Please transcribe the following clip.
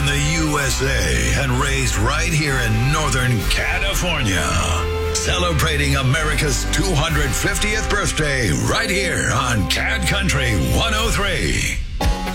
in the USA and raised right here in Northern California. Celebrating America's 250th birthday right here on Cat Country 103.